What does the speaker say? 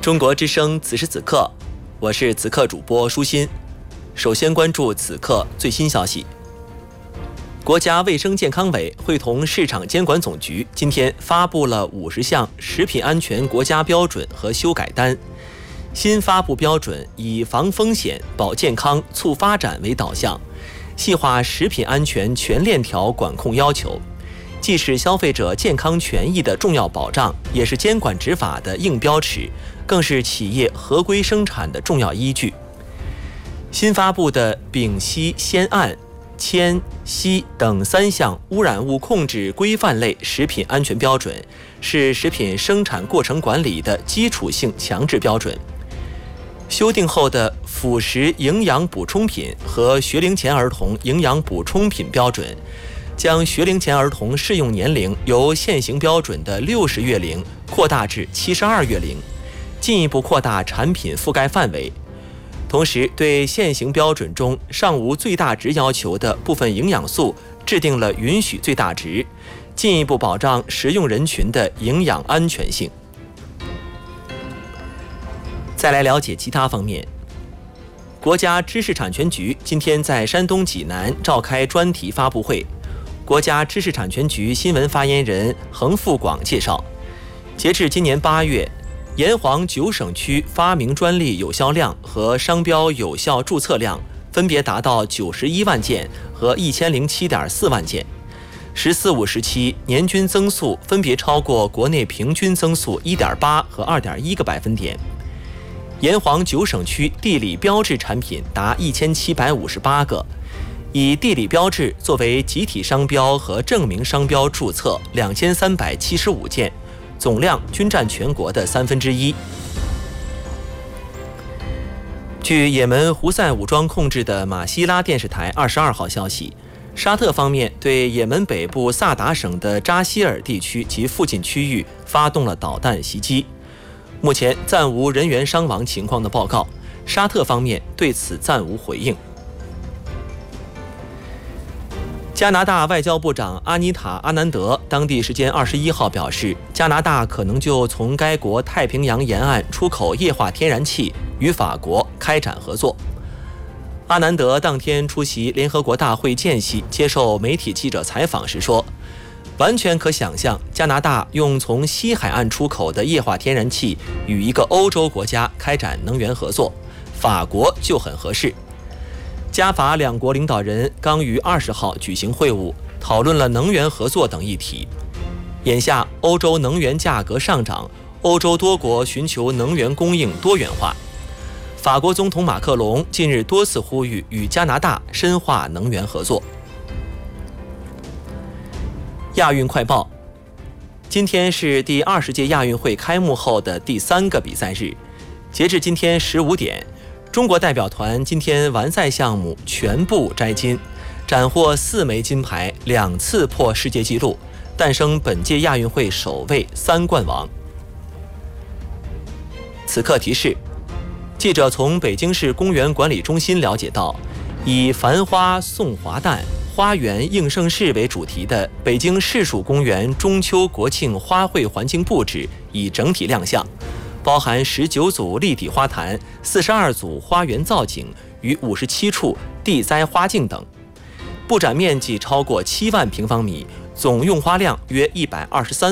中国之声此时此刻，我是此刻主播舒心。首先关注此刻最新消息。国家卫生健康委会同市场监管总局今天发布了50项食品安全国家标准和修改单。新发布标准以防风险、保健康、促发展为导向，细化食品安全全链条管控要求，既是消费者健康权益的重要保障，也是监管执法的硬标尺，更是企业合规生产的重要依据。新发布的丙烯酰胺、铅、硒等3项污染物控制规范类食品安全标准，是食品生产过程管理的基础性强制标准。修订后的辅食营养补充品和学龄前儿童营养补充品标准，将学龄前儿童适用年龄由现行标准的60月龄扩大至72月龄，进一步扩大产品覆盖范围。同时，对现行标准中尚无最大值要求的部分营养素制定了允许最大值，进一步保障食用人群的营养安全性。再来了解其他方面。国家知识产权局今天在山东济南召开专题发布会。国家知识产权局新闻发言人恒富广介绍，截至今年8月，沿黄9省区发明专利有效量和商标有效注册量分别达到91万件和1007.4万件，14、15时期年均增速分别超过国内平均增速1.8和2.1个百分点。沿黄9省区地理标志产品达1758个，以地理标志作为集体商标和证明商标注册2375件，总量均占全国的1/3。据也门胡塞武装控制的马希拉电视台22号消息，沙特方面对也门北部萨达省的扎希尔地区及附近区域发动了导弹袭击。目前暂无人员伤亡情况的报告，沙特方面对此暂无回应。加拿大外交部长阿妮塔·阿南德当地时间21号表示，加拿大可能就从该国太平洋沿岸出口液化天然气与法国开展合作。阿南德当天出席联合国大会间隙接受媒体记者采访时说，完全可想象加拿大用从西海岸出口的液化天然气与一个欧洲国家开展能源合作，法国就很合适。加法两国领导人刚于20号举行会晤，讨论了能源合作等议题。眼下欧洲能源价格上涨，欧洲多国寻求能源供应多元化。法国总统马克龙近日多次呼吁与加拿大深化能源合作。亚运快报，今天是第20届亚运会开幕后的第3个比赛日。截至今天15点，中国代表团今天完赛项目全部摘金，斩获4枚金牌，2次破世界纪录，诞生本届亚运会首位3冠王。此刻提示，记者从北京市公园管理中心了解到，以繁花送华诞，花园应盛世为主题的北京市属公园中秋国庆花卉环境布置已整体亮相，包含19组立体花坛、42组花园造景与57处地栽花径等，布展面积超过7万平方米，总用花量约123